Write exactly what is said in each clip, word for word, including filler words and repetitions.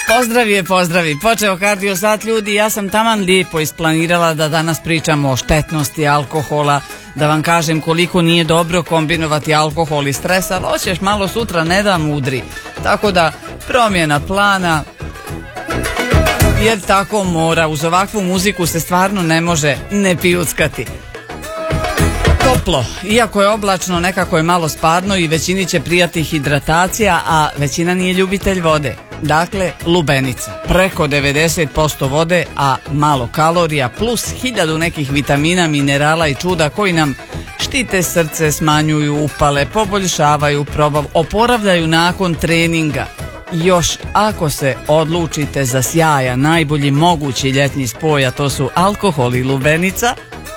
Pozdravi je, pozdravi. Počeo Kardio sat, ljudi. Ja sam taman lijepo isplanirala da danas pričamo o štetnosti alkohola, da vam kažem koliko nije dobro kombinovati alkohol i stres, ali hoćeš malo sutra, ne da mudri. Tako da promjena plana, jer tako mora. Uz ovakvu muziku se stvarno ne može ne pijuckati. Toplo, iako je oblačno, nekako je malo sparno i većini će prijati hidratacija, a većina nije ljubitelj vode. Dakle, lubenica, preko devedeset posto vode, a malo kalorija, plus hiljadu nekih vitamina, minerala i čuda koji nam štite srce, smanjuju upale, poboljšavaju probav, oporavljaju nakon treninga. Još ako se odlučite za sjajan, najbolji mogući ljetni spoj, a to su alkohol i lubenica,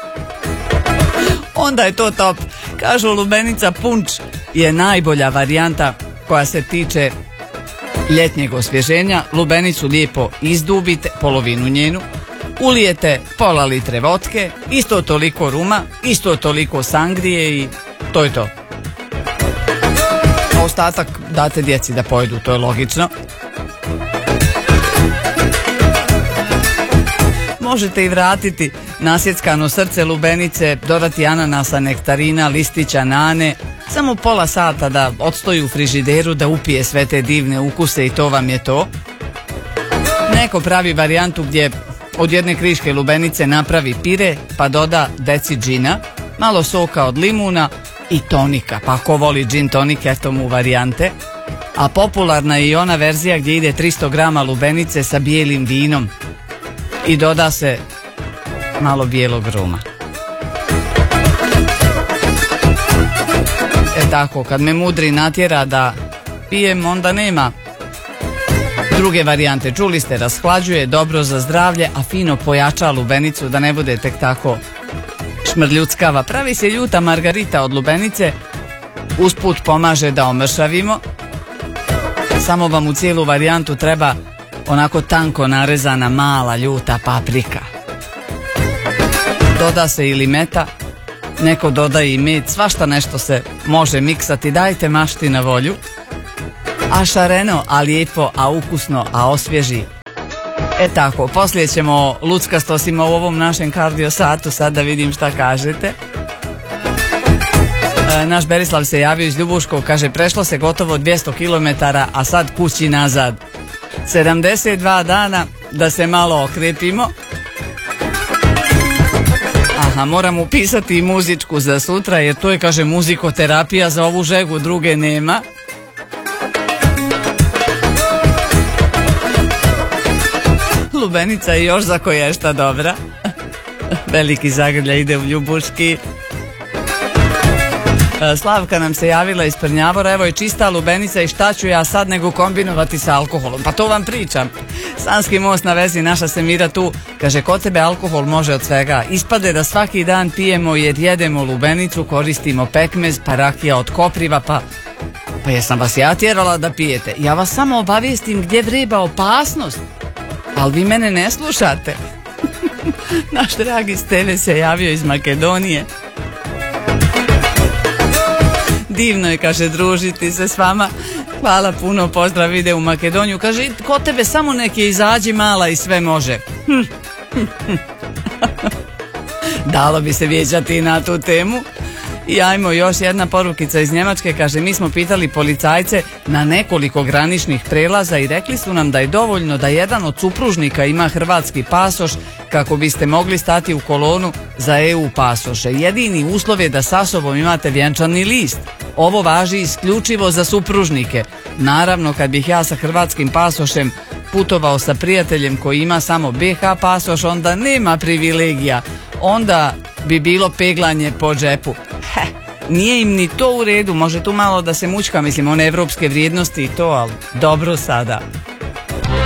onda je to top. Kažu, lubenica punč je najbolja varijanta koja se tiče ljetnjeg osvježenja. Lubenicu lijepo izdubite, polovinu njenu, ulijete pola litre vodke, isto toliko ruma, isto toliko sangrije i to je to. A ostatak date djeci da pojedu, to je logično. Možete i vratiti nasjeckano srce lubenice, dodati ananasa, nektarina, listića nane, samo pola sata da odstoji u frižideru, da upije sve te divne ukuse i to vam je to. Neko pravi varijantu gdje od jedne kriške lubenice napravi pire, pa doda deci džina, malo soka od limuna i tonika, pa ako voli džin tonik, eto mu varijante. A popularna je i ona verzija gdje ide tristo grama lubenice sa bijelim vinom i doda se malo bijelog ruma. E tako, kad me mudri natjera da pijem, onda nema druge varijante. Čuli ste, rashlađuje, dobro za zdravlje, a fino pojača lubenicu da ne bude tek tako šmrljuckava. Pravi se ljuta margarita od lubenice, usput pomaže da omršavimo. Samo vam u cijelu varijantu treba onako tanko narezana mala ljuta paprika. Doda se ili meta, neko dodaje i med, svašta nešto se može miksati, dajte mašti na volju. A šareno, a lijepo, a ukusno, a osvježi. E tako, poslije ćemo o luckastostima u ovom našem kardio satu, sad da vidim šta kažete. E, naš Berislav se javio iz Ljubuškog, kaže prešlo se gotovo dvjesto kilometara, a sad kući nazad. sedamdeset dva dana da se malo okrepimo. Aha, moram upisati i muzičku za sutra, jer to je, kaže, muzikoterapija, za ovu žegu druge nema. Lubenica je još za koješta dobra. Veliki zagrljaj ide u Ljubuški. Slavka nam se javila iz Prnjavora, evo je čista lubenica i šta ću ja sad nego kombinovati sa alkoholom, pa to vam pričam. Sanski most na vezi, naša Semira tu, kaže kod tebe alkohol može od svega, ispade da svaki dan pijemo jer jedemo lubenicu, koristimo pekmez, pa rakija od kopriva, pa pa jesam vas ja tjerala da pijete, ja vas samo obavijestim gdje vreba opasnost, ali vi mene ne slušate. Naš dragi Steve se javio iz Makedonije. Divno je, kaže, družiti se s vama. Hvala puno, pozdrav, ide u Makedoniju. Kaže, kod tebe samo neke izađi mala i sve može. Dalo bi se vijećati na tu temu. I ajmo još jedna porukica iz Njemačke, kaže, mi smo pitali policajce na nekoliko graničnih prelaza i rekli su nam da je dovoljno da jedan od supružnika ima hrvatski pasoš kako biste mogli stati u kolonu za E U pasoše. Jedini uslov je da sa sobom imate vjenčani list. Ovo važi isključivo za supružnike. Naravno, kad bih ja sa hrvatskim pasošem putovao sa prijateljem koji ima samo B H pasoš, onda nema privilegija. Onda bi bilo peglanje po džepu. Heh, nije im ni to u redu, može tu malo da se mučka, mislim, one evropske vrijednosti i to, ali dobro sada.